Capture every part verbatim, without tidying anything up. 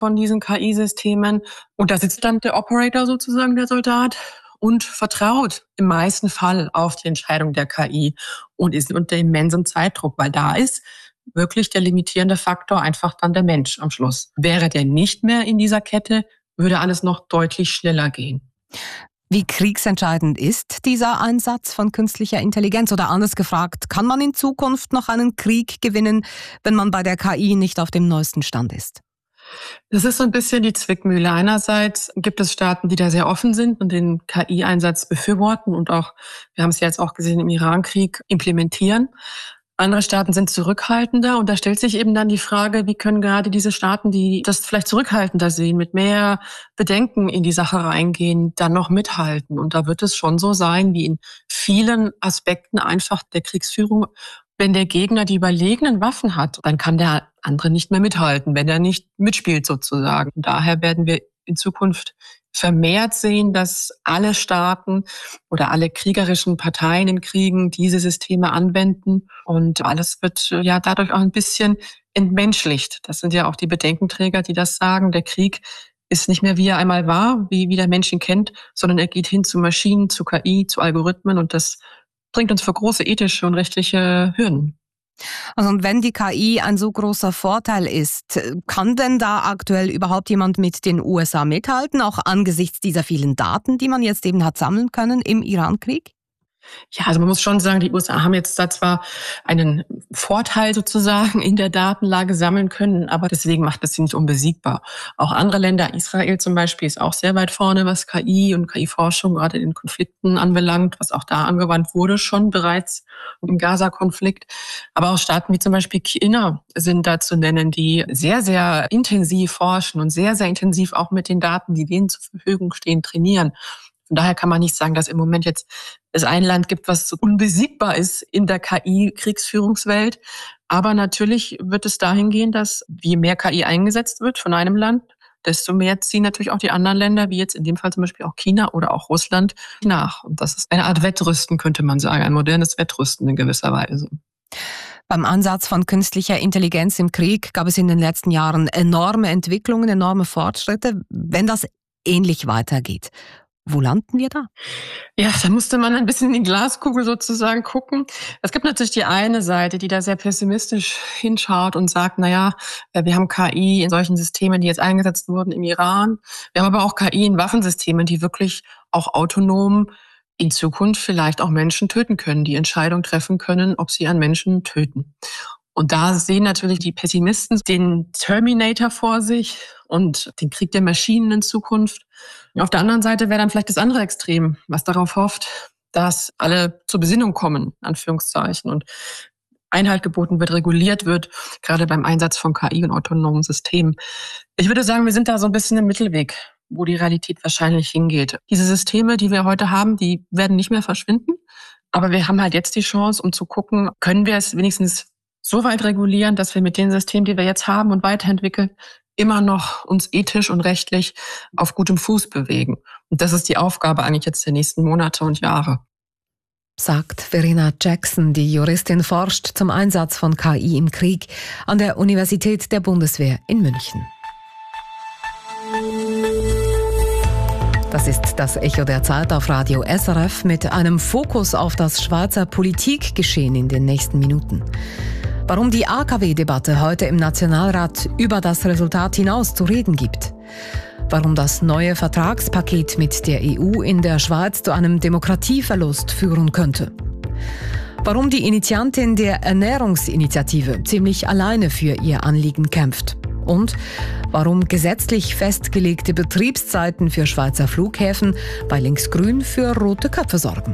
von diesen K I-Systemen. Und da sitzt dann der Operator sozusagen, der Soldat, und vertraut im meisten Fall auf die Entscheidung der K I und ist unter immensem Zeitdruck, weil da ist wirklich der limitierende Faktor einfach dann der Mensch am Schluss. Wäre der nicht mehr in dieser Kette, würde alles noch deutlich schneller gehen. Wie kriegsentscheidend ist dieser Einsatz von künstlicher Intelligenz? Oder anders gefragt, kann man in Zukunft noch einen Krieg gewinnen, wenn man bei der K I nicht auf dem neuesten Stand ist? Das ist so ein bisschen die Zwickmühle. Einerseits gibt es Staaten, die da sehr offen sind und den K I-Einsatz befürworten und auch, wir haben es ja jetzt auch gesehen, im Irankrieg implementieren. Andere Staaten sind zurückhaltender und da stellt sich eben dann die Frage, wie können gerade diese Staaten, die das vielleicht zurückhaltender sehen, mit mehr Bedenken in die Sache reingehen, dann noch mithalten. Und da wird es schon so sein, wie in vielen Aspekten einfach der Kriegsführung, wenn der Gegner die überlegenen Waffen hat, dann kann der andere nicht mehr mithalten, wenn er nicht mitspielt sozusagen. Und daher werden wir in Zukunft vermehrt sehen, dass alle Staaten oder alle kriegerischen Parteien in Kriegen diese Systeme anwenden. Und alles wird ja dadurch auch ein bisschen entmenschlicht. Das sind ja auch die Bedenkenträger, die das sagen. Der Krieg ist nicht mehr, wie er einmal war, wie, wie der Mensch ihn kennt, sondern er geht hin zu Maschinen, zu K I, zu Algorithmen. Und das bringt uns vor große ethische und rechtliche Hürden. Also und wenn die K I ein so großer Vorteil ist, kann denn da aktuell überhaupt jemand mit den U S A mithalten, auch angesichts dieser vielen Daten, die man jetzt eben hat sammeln können im Irankrieg? Ja, also man muss schon sagen, die U S A haben jetzt da zwar einen Vorteil sozusagen in der Datenlage sammeln können, aber deswegen macht das sie nicht unbesiegbar. Auch andere Länder, Israel zum Beispiel, ist auch sehr weit vorne, was K I und K I-Forschung gerade in den Konflikten anbelangt, was auch da angewandt wurde, schon bereits im Gaza-Konflikt. Aber auch Staaten wie zum Beispiel China sind da zu nennen, die sehr, sehr intensiv forschen und sehr, sehr intensiv auch mit den Daten, die denen zur Verfügung stehen, trainieren. Von daher kann man nicht sagen, dass im Moment jetzt es ein Land gibt, was so unbesiegbar ist in der K I-Kriegsführungswelt. Aber natürlich wird es dahin gehen, dass je mehr K I eingesetzt wird von einem Land, desto mehr ziehen natürlich auch die anderen Länder, wie jetzt in dem Fall zum Beispiel auch China oder auch Russland, nach. Und das ist eine Art Wettrüsten, könnte man sagen, ein modernes Wettrüsten in gewisser Weise. Beim Ansatz von künstlicher Intelligenz im Krieg gab es in den letzten Jahren enorme Entwicklungen, enorme Fortschritte. Wenn das ähnlich weitergeht, wo landen wir da? Ja, da musste man ein bisschen in die Glaskugel sozusagen gucken. Es gibt natürlich die eine Seite, die da sehr pessimistisch hinschaut und sagt, na ja, wir haben K I in solchen Systemen, die jetzt eingesetzt wurden im Iran. Wir haben aber auch K I in Waffensystemen, die wirklich auch autonom in Zukunft vielleicht auch Menschen töten können, die Entscheidung treffen können, ob sie einen Menschen töten. Und da sehen natürlich die Pessimisten den Terminator vor sich und den Krieg der Maschinen in Zukunft. Auf der anderen Seite wäre dann vielleicht das andere Extrem, was darauf hofft, dass alle zur Besinnung kommen, Anführungszeichen, und Einhalt geboten wird, reguliert wird, gerade beim Einsatz von K I und autonomen Systemen. Ich würde sagen, wir sind da so ein bisschen im Mittelweg, wo die Realität wahrscheinlich hingeht. Diese Systeme, die wir heute haben, die werden nicht mehr verschwinden. Aber wir haben halt jetzt die Chance, um zu gucken, können wir es wenigstens so weit regulieren, dass wir mit den Systemen, die wir jetzt haben und weiterentwickeln, immer noch uns ethisch und rechtlich auf gutem Fuß bewegen. Und das ist die Aufgabe eigentlich jetzt der nächsten Monate und Jahre. Sagt Verena Jackson, die Juristin forscht zum Einsatz von K I im Krieg an der Universität der Bundeswehr in München. Das ist das Echo der Zeit auf Radio S R F mit einem Fokus auf das Schweizer Politikgeschehen in den nächsten Minuten. Warum die A K W-Debatte heute im Nationalrat über das Resultat hinaus zu reden gibt. Warum das neue Vertragspaket mit der E U in der Schweiz zu einem Demokratieverlust führen könnte. Warum die Initiantin der Ernährungsinitiative ziemlich alleine für ihr Anliegen kämpft. Und warum gesetzlich festgelegte Betriebszeiten für Schweizer Flughäfen bei Linksgrün für rote Köpfe sorgen.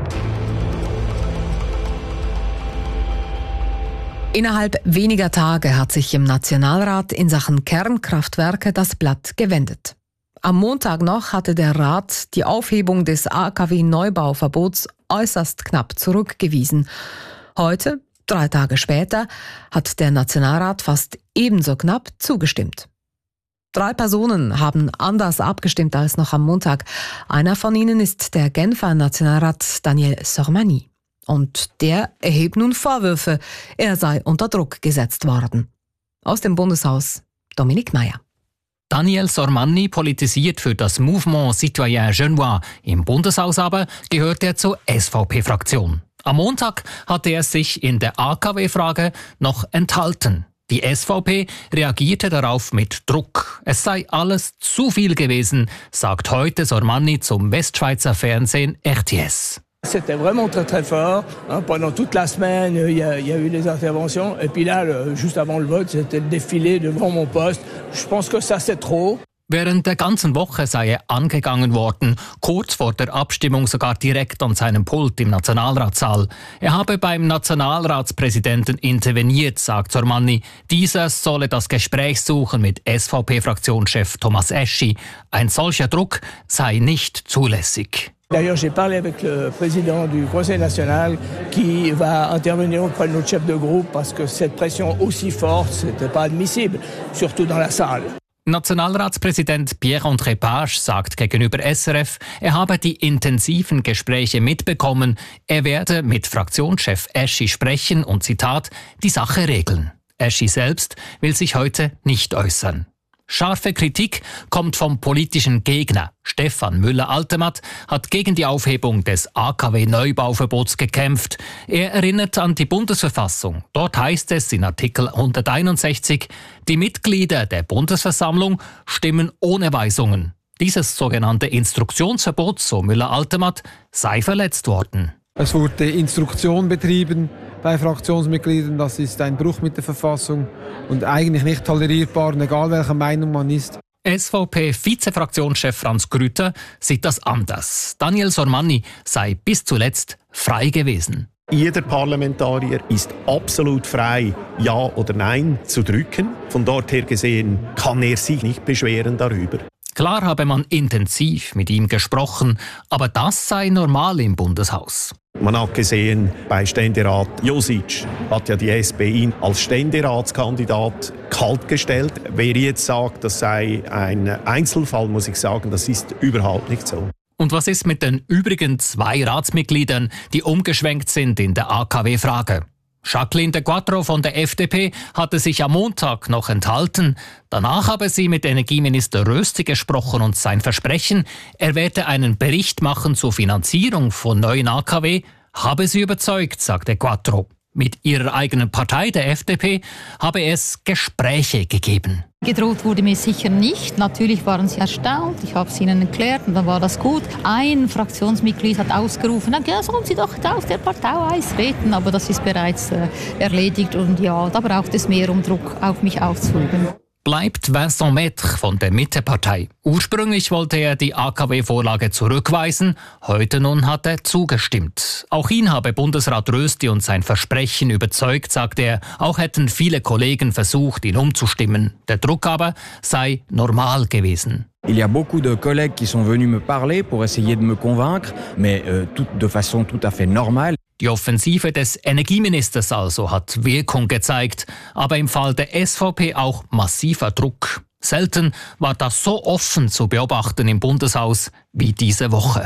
Innerhalb weniger Tage hat sich im Nationalrat in Sachen Kernkraftwerke das Blatt gewendet. Am Montag noch hatte der Rat die Aufhebung des A K W-Neubauverbots äußerst knapp zurückgewiesen. Heute, drei Tage später, hat der Nationalrat fast ebenso knapp zugestimmt. Drei Personen haben anders abgestimmt als noch am Montag. Einer von ihnen ist der Genfer Nationalrat Daniel Sormani. Und der erhebt nun Vorwürfe, er sei unter Druck gesetzt worden. Aus dem Bundeshaus Dominik Meier. Daniel Sormanni politisiert für das Mouvement Citoyen Genevois. Im Bundeshaus aber gehört er zur S V P-Fraktion. Am Montag hatte er sich in der A K W-Frage noch enthalten. Die S V P reagierte darauf mit Druck. Es sei alles zu viel gewesen, sagt heute Sormanni zum Westschweizer Fernsehen R T S. C'était vraiment très très fort. Hein, pendant toute la semaine, il y, a, il y a eu des interventions. Et puis là, le, juste avant le vote, c'était le défilé devant mon poste. Je pense que ça, c'est trop. Während der ganzen Woche sei er angegangen worden, kurz vor der Abstimmung sogar direkt an seinem Pult im Nationalratssaal. Er habe beim Nationalratspräsidenten interveniert, sagt Sormanni. Dieser solle das Gespräch suchen mit S V P-Fraktionschef Thomas Eschi. Ein solcher Druck sei nicht zulässig. D'ailleurs, j'ai parlé avec le président du Conseil national qui va intervenir auprès de notre chef de groupe parce que cette pression aussi forte, c'était pas admissible, surtout dans la salle. Nationalratspräsident Pierre-André Page sagt gegenüber S R F, er habe die intensiven Gespräche mitbekommen. Er werde mit Fraktionschef Eschi sprechen und, Zitat, die Sache regeln. Eschi selbst will sich heute nicht äußern. Scharfe Kritik kommt vom politischen Gegner. Stefan Müller-Altermatt hat gegen die Aufhebung des A K W-Neubauverbots gekämpft. Er erinnert an die Bundesverfassung. Dort heißt es in Artikel hunderteinundsechzig, die Mitglieder der Bundesversammlung stimmen ohne Weisungen. Dieses sogenannte Instruktionsverbot, so Müller-Altermatt, sei verletzt worden. Es wurde Instruktion betrieben bei Fraktionsmitgliedern. Das ist ein Bruch mit der Verfassung und eigentlich nicht tolerierbar, egal welcher Meinung man ist. S V P-Vizefraktionschef Franz Grüter sieht das anders. Daniel Sormanni sei bis zuletzt frei gewesen. Jeder Parlamentarier ist absolut frei, Ja oder Nein zu drücken. Von dort her gesehen kann er sich nicht beschweren darüber. Klar habe man intensiv mit ihm gesprochen, aber das sei normal im Bundeshaus. Man hat gesehen, bei Ständerat Josic hat ja die S P ihn als Ständeratskandidat kaltgestellt. Wer jetzt sagt, das sei ein Einzelfall, muss ich sagen, das ist überhaupt nicht so. Und was ist mit den übrigen zwei Ratsmitgliedern, die umgeschwenkt sind in der A K W-Frage? Jacqueline de Quattro von der F D P hatte sich am Montag noch enthalten. Danach habe sie mit Energieminister Rösti gesprochen und sein Versprechen, er werde einen Bericht machen zur Finanzierung von neuen A K W, habe sie überzeugt, sagte Quattro. Mit ihrer eigenen Partei, der F D P, habe es Gespräche gegeben. Gedroht wurde mir sicher nicht. Natürlich waren sie erstaunt. Ich habe es ihnen erklärt und dann war das gut. Ein Fraktionsmitglied hat ausgerufen, ja, sollen Sie doch aus der Partei austreten. Aber das ist bereits äh, erledigt und ja, da braucht es mehr, um Druck auf mich auszuüben. Bleibt Vincent Maître von der Mitte-Partei. Ursprünglich wollte er die A K W-Vorlage zurückweisen, heute nun hat er zugestimmt. Auch ihn habe Bundesrat Rösti und sein Versprechen überzeugt, sagt er. Auch hätten viele Kollegen versucht, ihn umzustimmen. Der Druck aber sei normal gewesen. Il y a beaucoup de collègues qui sont venus me parler pour essayer de me convaincre, mais euh, tout, de façon tout à fait normale. Die Offensive des Energieministers also hat Wirkung gezeigt, aber im Fall der S V P auch massiver Druck. Selten war das so offen zu beobachten im Bundeshaus wie diese Woche.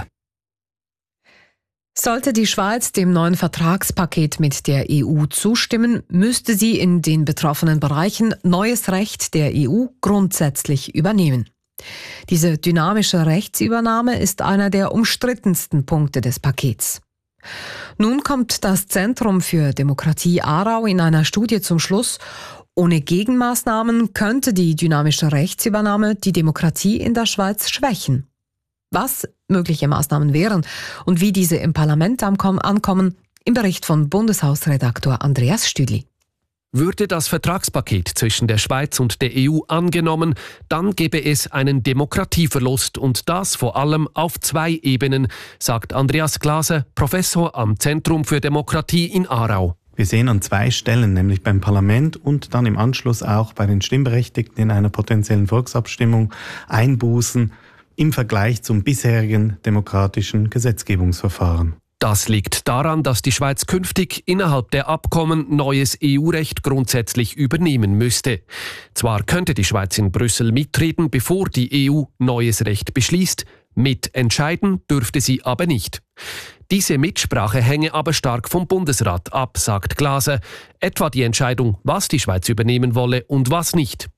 Sollte die Schweiz dem neuen Vertragspaket mit der E U zustimmen, müsste sie in den betroffenen Bereichen neues Recht der E U grundsätzlich übernehmen. Diese dynamische Rechtsübernahme ist einer der umstrittensten Punkte des Pakets. Nun kommt das Zentrum für Demokratie Aarau in einer Studie zum Schluss, ohne Gegenmaßnahmen könnte die dynamische Rechtsübernahme die Demokratie in der Schweiz schwächen. Was mögliche Maßnahmen wären und wie diese im Parlament ankommen, im Bericht von Bundeshausredaktor Andreas Stüdli. Würde das Vertragspaket zwischen der Schweiz und der E U angenommen, dann gäbe es einen Demokratieverlust und das vor allem auf zwei Ebenen, sagt Andreas Glaser, Professor am Zentrum für Demokratie in Aarau. Wir sehen an zwei Stellen, nämlich beim Parlament und dann im Anschluss auch bei den Stimmberechtigten in einer potenziellen Volksabstimmung, Einbußen im Vergleich zum bisherigen demokratischen Gesetzgebungsverfahren. Das liegt daran, dass die Schweiz künftig innerhalb der Abkommen neues E U-Recht grundsätzlich übernehmen müsste. Zwar könnte die Schweiz in Brüssel mitreden, bevor die E U neues Recht beschließt, mitentscheiden dürfte sie aber nicht. Diese Mitsprache hänge aber stark vom Bundesrat ab, sagt Glaser, etwa die Entscheidung, was die Schweiz übernehmen wolle und was nicht.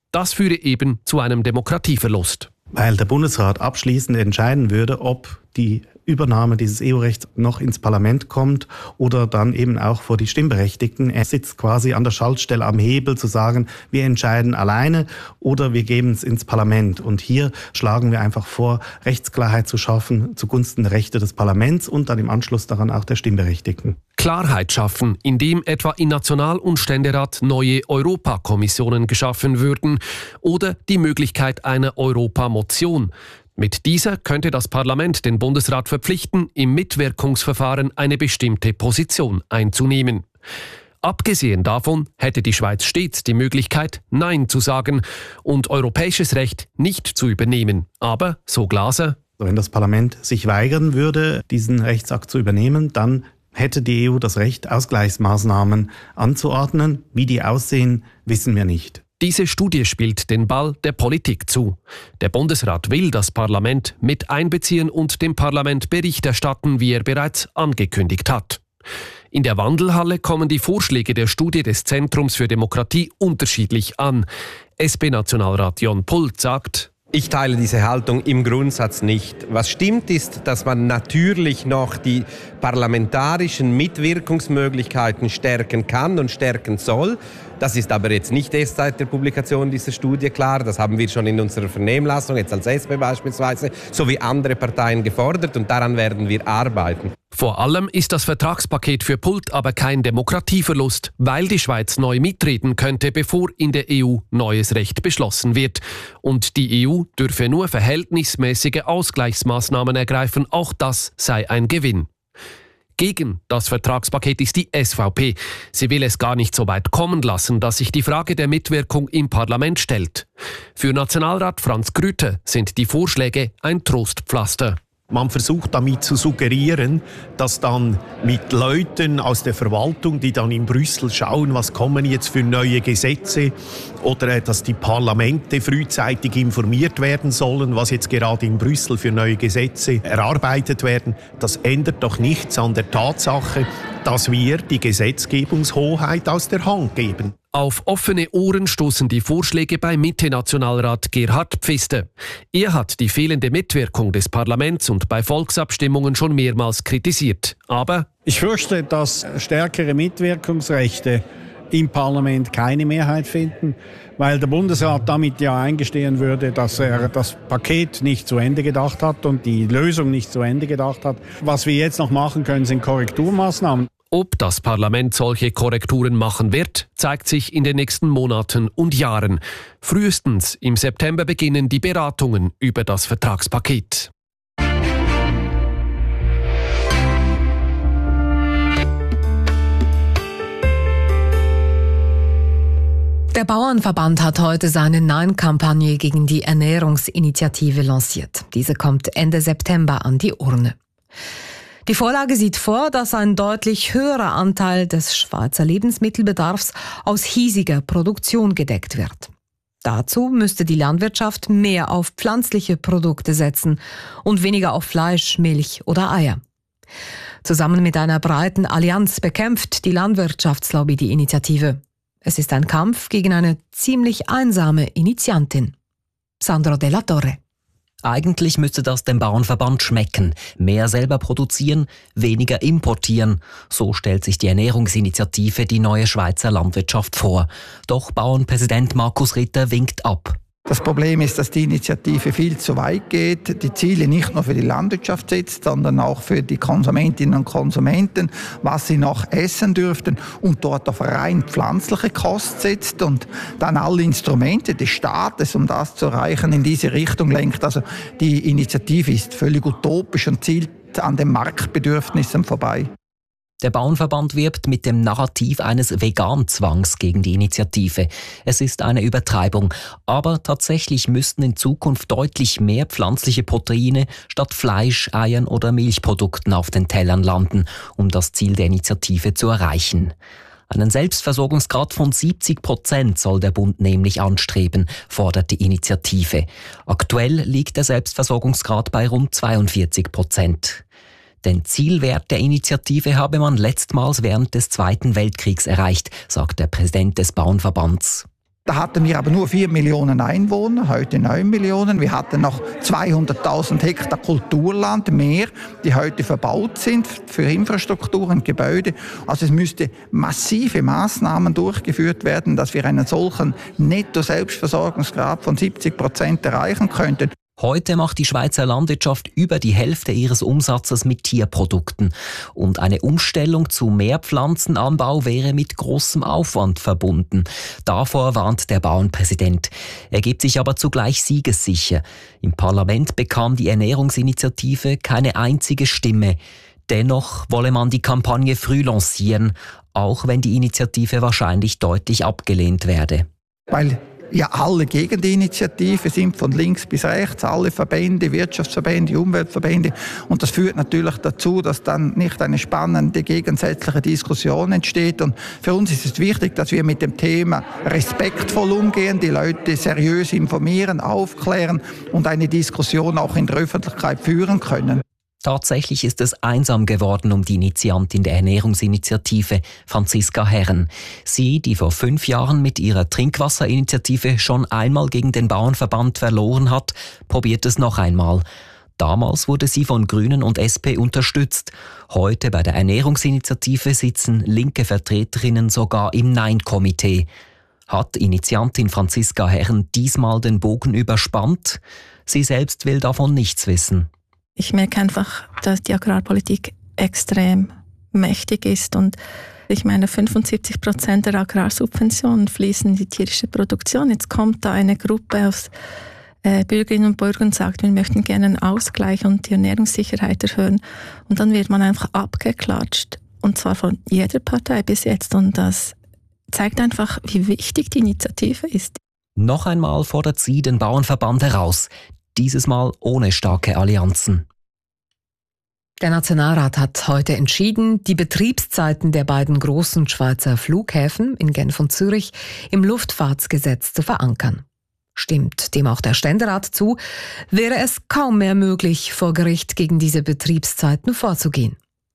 Das führe eben zu einem Demokratieverlust. Weil der Bundesrat abschließend entscheiden würde, ob die Übernahme dieses E U-Rechts noch ins Parlament kommt oder dann eben auch vor die Stimmberechtigten. Er sitzt quasi an der Schaltstelle am Hebel zu sagen, wir entscheiden alleine oder wir geben es ins Parlament. Und hier schlagen wir einfach vor, Rechtsklarheit zu schaffen zugunsten der Rechte des Parlaments und dann im Anschluss daran auch der Stimmberechtigten. Klarheit schaffen, indem etwa in National- und Ständerat neue Europakommissionen geschaffen würden oder die Möglichkeit einer Europamotion. Mit dieser könnte das Parlament den Bundesrat verpflichten, im Mitwirkungsverfahren eine bestimmte Position einzunehmen. Abgesehen davon hätte die Schweiz stets die Möglichkeit, Nein zu sagen und europäisches Recht nicht zu übernehmen. Aber, so Glaser, wenn das Parlament sich weigern würde, diesen Rechtsakt zu übernehmen, dann hätte die E U das Recht, Ausgleichsmaßnahmen anzuordnen. Wie die aussehen, wissen wir nicht. Diese Studie spielt den Ball der Politik zu. Der Bundesrat will das Parlament mit einbeziehen und dem Parlament Bericht erstatten, wie er bereits angekündigt hat. In der Wandelhalle kommen die Vorschläge der Studie des Zentrums für Demokratie unterschiedlich an. S P-Nationalrat Jon Pult sagt: Ich teile diese Haltung im Grundsatz nicht. Was stimmt ist, dass man natürlich noch die parlamentarischen Mitwirkungsmöglichkeiten stärken kann und stärken soll. Das ist aber jetzt nicht erst seit der Publikation dieser Studie klar. Das haben wir schon in unserer Vernehmlassung, jetzt als S P beispielsweise, sowie andere Parteien gefordert und daran werden wir arbeiten. Vor allem ist das Vertragspaket für Pult aber kein Demokratieverlust, weil die Schweiz neu mitreden könnte, bevor in der E U neues Recht beschlossen wird. Und die E U dürfe nur verhältnismäßige Ausgleichsmaßnahmen ergreifen, auch das sei ein Gewinn. Gegen das Vertragspaket ist die S V P. Sie will es gar nicht so weit kommen lassen, dass sich die Frage der Mitwirkung im Parlament stellt. Für Nationalrat Franz Grüter sind die Vorschläge ein Trostpflaster. Man versucht damit zu suggerieren, dass dann mit Leuten aus der Verwaltung, die dann in Brüssel schauen, was kommen jetzt für neue Gesetze, oder dass die Parlamente frühzeitig informiert werden sollen, was jetzt gerade in Brüssel für neue Gesetze erarbeitet werden. Das ändert doch nichts an der Tatsache, dass wir die Gesetzgebungshoheit aus der Hand geben. Auf offene Ohren stoßen die Vorschläge bei Mitte-Nationalrat Gerhard Pfister. Er hat die fehlende Mitwirkung des Parlaments und bei Volksabstimmungen schon mehrmals kritisiert. Aber ich fürchte, dass stärkere Mitwirkungsrechte im Parlament keine Mehrheit finden, weil der Bundesrat damit ja eingestehen würde, dass er das Paket nicht zu Ende gedacht hat und die Lösung nicht zu Ende gedacht hat. Was wir jetzt noch machen können, sind Korrekturmaßnahmen. Ob das Parlament solche Korrekturen machen wird, zeigt sich in den nächsten Monaten und Jahren. Frühestens im September beginnen die Beratungen über das Vertragspaket. Der Bauernverband hat heute seine Nein-Kampagne gegen die Ernährungsinitiative lanciert. Diese kommt Ende September an die Urne. Die Vorlage sieht vor, dass ein deutlich höherer Anteil des Schweizer Lebensmittelbedarfs aus hiesiger Produktion gedeckt wird. Dazu müsste die Landwirtschaft mehr auf pflanzliche Produkte setzen und weniger auf Fleisch, Milch oder Eier. Zusammen mit einer breiten Allianz bekämpft die Landwirtschaftslobby die Initiative. Es ist ein Kampf gegen eine ziemlich einsame Initiantin. Sandro Della Torre. Eigentlich müsste das dem Bauernverband schmecken. Mehr selber produzieren, weniger importieren. So stellt sich die Ernährungsinitiative die neue Schweizer Landwirtschaft vor. Doch Bauernpräsident Markus Ritter winkt ab. Das Problem ist, dass die Initiative viel zu weit geht, die Ziele nicht nur für die Landwirtschaft setzt, sondern auch für die Konsumentinnen und Konsumenten, was sie noch essen dürften und dort auf rein pflanzliche Kost setzt und dann alle Instrumente des Staates, um das zu erreichen, in diese Richtung lenkt. Also die Initiative ist völlig utopisch und zielt an den Marktbedürfnissen vorbei. Der Bauernverband wirbt mit dem Narrativ eines Veganzwangs gegen die Initiative. Es ist eine Übertreibung, aber tatsächlich müssten in Zukunft deutlich mehr pflanzliche Proteine statt Fleisch, Eiern oder Milchprodukten auf den Tellern landen, um das Ziel der Initiative zu erreichen. Einen Selbstversorgungsgrad von siebzig Prozent soll der Bund nämlich anstreben, fordert die Initiative. Aktuell liegt der Selbstversorgungsgrad bei rund zweiundvierzig Prozent. Den Zielwert der Initiative habe man letztmals während des Zweiten Weltkriegs erreicht, sagt der Präsident des Bauernverbands. Da hatten wir aber nur vier Millionen Einwohner, heute neun Millionen. Wir hatten noch zweihunderttausend Hektar Kulturland mehr, die heute verbaut sind für Infrastruktur und Gebäude. Also es müsste massive Maßnahmen durchgeführt werden, dass wir einen solchen Netto-Selbstversorgungsgrad von siebzig Prozent erreichen könnten. Heute macht die Schweizer Landwirtschaft über die Hälfte ihres Umsatzes mit Tierprodukten. Und eine Umstellung zu mehr Pflanzenanbau wäre mit großem Aufwand verbunden. Davor warnt der Bauernpräsident. Er gibt sich aber zugleich siegessicher. Im Parlament bekam die Ernährungsinitiative keine einzige Stimme. Dennoch wolle man die Kampagne früh lancieren, auch wenn die Initiative wahrscheinlich deutlich abgelehnt werde. Weil ja alle gegen die Initiative sind, von links bis rechts, alle Verbände, Wirtschaftsverbände, Umweltverbände. Und das führt natürlich dazu, dass dann nicht eine spannende gegensätzliche Diskussion entsteht. Und für uns ist es wichtig, dass wir mit dem Thema respektvoll umgehen, die Leute seriös informieren, aufklären und eine Diskussion auch in der Öffentlichkeit führen können. Tatsächlich ist es einsam geworden um die Initiantin der Ernährungsinitiative, Franziska Herren. Sie, die vor fünf Jahren mit ihrer Trinkwasserinitiative schon einmal gegen den Bauernverband verloren hat, probiert es noch einmal. Damals wurde sie von Grünen und S P unterstützt. Heute bei der Ernährungsinitiative sitzen linke Vertreterinnen sogar im Nein-Komitee. Hat Initiantin Franziska Herren diesmal den Bogen überspannt? Sie selbst will davon nichts wissen. Ich merke einfach, dass die Agrarpolitik extrem mächtig ist und ich meine, fünfundsiebzig Prozent der Agrarsubventionen fließen in die tierische Produktion. Jetzt kommt da eine Gruppe aus äh, Bürgerinnen und Bürgern und sagt, wir möchten gerne einen Ausgleich und die Ernährungssicherheit erhöhen. Und dann wird man einfach abgeklatscht. Und zwar von jeder Partei bis jetzt. Und das zeigt einfach, wie wichtig die Initiative ist. Noch einmal fordert sie den Bauernverband heraus. Dieses Mal ohne starke Allianzen. Der Nationalrat hat heute entschieden, die Betriebszeiten der beiden großen Schweizer Flughäfen in Genf und Zürich im Luftfahrtgesetz zu verankern. Stimmt dem auch der Ständerat zu, wäre es kaum mehr möglich, vor Gericht gegen diese Betriebszeiten vorzugehen.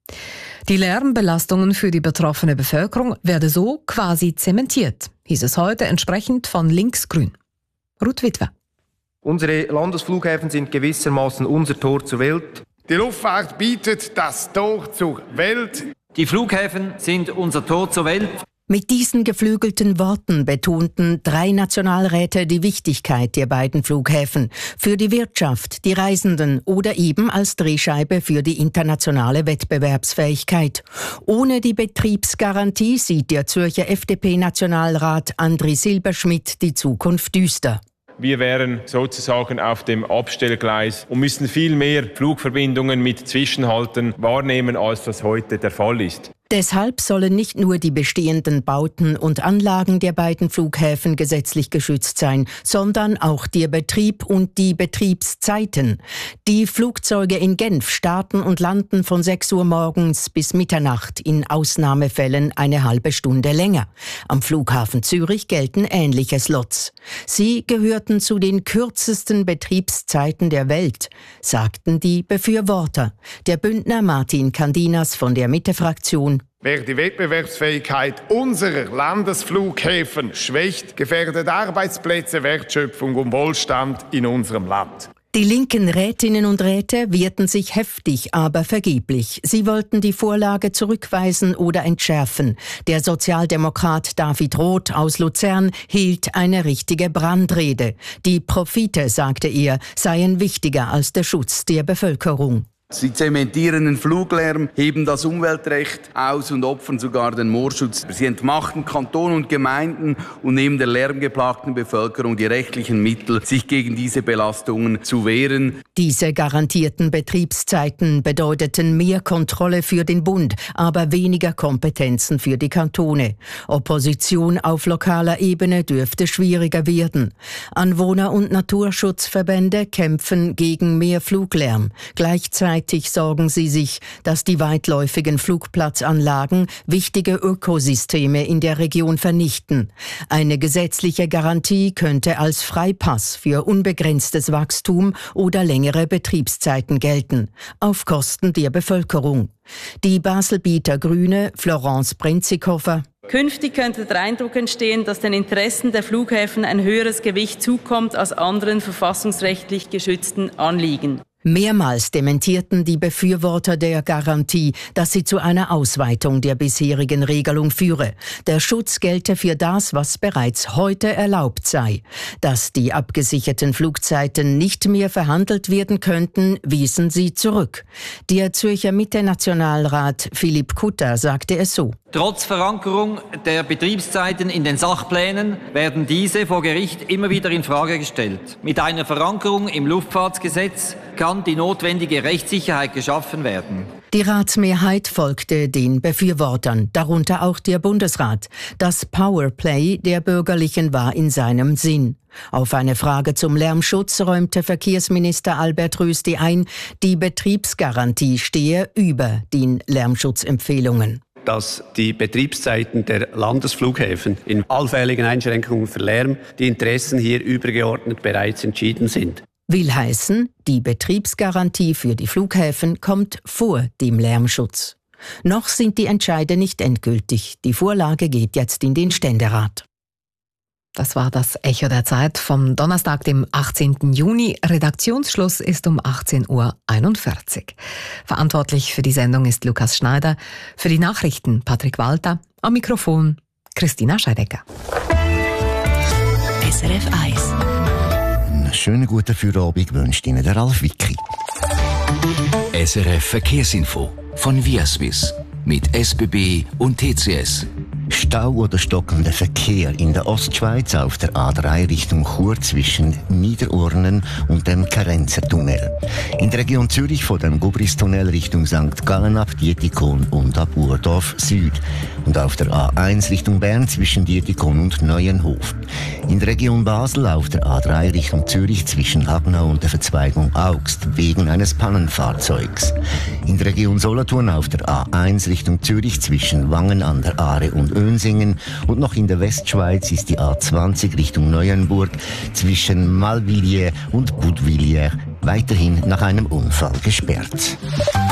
Die Lärmbelastungen für die betroffene Bevölkerung werde so quasi zementiert, hieß es heute entsprechend von Linksgrün. Ruth Witwer. Unsere Landesflughäfen sind gewissermaßen unser Tor zur Welt. Die Luftfahrt bietet das Tor zur Welt. Die Flughäfen sind unser Tor zur Welt. Mit diesen geflügelten Worten betonten drei Nationalräte die Wichtigkeit der beiden Flughäfen für die Wirtschaft, die Reisenden oder eben als Drehscheibe für die internationale Wettbewerbsfähigkeit. Ohne die Betriebsgarantie sieht der Zürcher F D P-Nationalrat Andri Silberschmidt die Zukunft düster. Wir wären sozusagen auf dem Abstellgleis und müssen viel mehr Flugverbindungen mit Zwischenhalten wahrnehmen, als das heute der Fall ist. Deshalb sollen nicht nur die bestehenden Bauten und Anlagen der beiden Flughäfen gesetzlich geschützt sein, sondern auch der Betrieb und die Betriebszeiten. Die Flugzeuge in Genf starten und landen von sechs Uhr morgens bis Mitternacht, in Ausnahmefällen eine halbe Stunde länger. Am Flughafen Zürich gelten ähnliche Slots. Sie gehörten zu den kürzesten Betriebszeiten der Welt, sagten die Befürworter. Der Bündner Martin Candinas von der Mitte-Fraktion: Wer die Wettbewerbsfähigkeit unserer Landesflughäfen schwächt, gefährdet Arbeitsplätze, Wertschöpfung und Wohlstand in unserem Land. Die linken Rätinnen und Räte wehrten sich heftig, aber vergeblich. Sie wollten die Vorlage zurückweisen oder entschärfen. Der Sozialdemokrat David Roth aus Luzern hielt eine richtige Brandrede. Die Profite, sagte er, seien wichtiger als der Schutz der Bevölkerung. Sie zementieren den Fluglärm, heben das Umweltrecht aus und opfern sogar den Moorschutz. Sie entmachten Kanton und Gemeinden und nehmen der lärmgeplagten Bevölkerung die rechtlichen Mittel, sich gegen diese Belastungen zu wehren. Diese garantierten Betriebszeiten bedeuteten mehr Kontrolle für den Bund, aber weniger Kompetenzen für die Kantone. Opposition auf lokaler Ebene dürfte schwieriger werden. Anwohner- und Naturschutzverbände kämpfen gegen mehr Fluglärm. Gleichzeitig sorgen sie sich, dass die weitläufigen Flugplatzanlagen wichtige Ökosysteme in der Region vernichten. Eine gesetzliche Garantie könnte als Freipass für unbegrenztes Wachstum oder längere Betriebszeiten gelten, auf Kosten der Bevölkerung. Die Baselbieter Grüne Florence Brenzikofer: Künftig könnte der Eindruck entstehen, dass den Interessen der Flughäfen ein höheres Gewicht zukommt als anderen verfassungsrechtlich geschützten Anliegen. Mehrmals dementierten die Befürworter der Garantie, dass sie zu einer Ausweitung der bisherigen Regelung führe. Der Schutz gelte für das, was bereits heute erlaubt sei. Dass die abgesicherten Flugzeiten nicht mehr verhandelt werden könnten, wiesen sie zurück. Der Zürcher Mitte-Nationalrat Philipp Kutter sagte es so. Trotz Verankerung der Betriebszeiten in den Sachplänen werden diese vor Gericht immer wieder in Frage gestellt. Mit einer Verankerung im Luftfahrtgesetz kann die notwendige Rechtssicherheit geschaffen werden. Die Ratsmehrheit folgte den Befürwortern, darunter auch der Bundesrat. Das Powerplay der Bürgerlichen war in seinem Sinn. Auf eine Frage zum Lärmschutz räumte Verkehrsminister Albert Rösti ein, die Betriebsgarantie stehe über den Lärmschutzempfehlungen. Dass die Betriebszeiten der Landesflughäfen in allfälligen Einschränkungen für Lärm, die Interessen hier übergeordnet bereits entschieden sind. Will heißen, die Betriebsgarantie für die Flughäfen kommt vor dem Lärmschutz. Noch sind die Entscheide nicht endgültig. Die Vorlage geht jetzt in den Ständerat. Das war das Echo der Zeit vom Donnerstag, dem achtzehnten Juni. Redaktionsschluss ist um achtzehn Uhr einundvierzig. Verantwortlich für die Sendung ist Lukas Schneider, für die Nachrichten Patrick Walter, am Mikrofon Christina Scheidecker. S R F eins. Einen schönen guten Feierabend wünscht Ihnen der Ralf Wicki. S R F Verkehrsinfo von Viaswiss mit S B B und T C S. Stau oder stockender Verkehr in der Ostschweiz auf der A drei Richtung Chur zwischen Niederurnen und dem Karenzer-Tunnel. In der Region Zürich von dem Gubris-Tunnel Richtung Sankt Gallen ab Dietikon und ab Urdorf Süd. Und auf der A eins Richtung Bern zwischen Dietikon und Neuenhof. In der Region Basel auf der A drei Richtung Zürich zwischen Hagnau und der Verzweigung Augst wegen eines Pannenfahrzeugs. In der Region Solothurn auf der A eins Richtung Zürich zwischen Wangen an der Aare und Önsingen und noch in der Westschweiz ist die A zwanzig Richtung Neuenburg zwischen Malvilliers und Budvilliers weiterhin nach einem Unfall gesperrt.